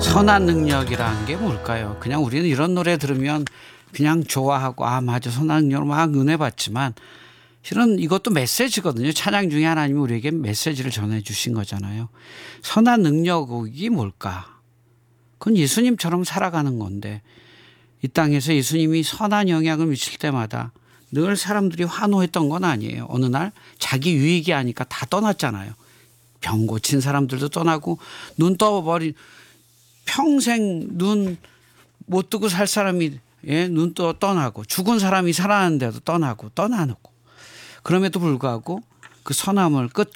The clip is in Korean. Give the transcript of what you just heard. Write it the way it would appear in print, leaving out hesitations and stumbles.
선한 능력이라는 게 뭘까요? 그냥 우리는 이런 노래 들으면 그냥 좋아하고 아 맞아 선한 능력을 막 은혜 받지만 실은 이것도 메시지거든요. 찬양 중에 하나님이 우리에게 메시지를 전해 주신 거잖아요. 선한 능력이 뭘까? 그건 예수님처럼 살아가는 건데 이 땅에서 예수님이 선한 영향을 미칠 때마다 늘 사람들이 환호했던 건 아니에요. 어느 날 자기 유익이 아니까 다 떠났잖아요. 병 고친 사람들도 떠나고 눈 떠버린 평생 눈 못 뜨고 살 사람이 눈 떠 떠나고 죽은 사람이 살아났는데도 떠나고 그럼에도 불구하고 그 선함을 끝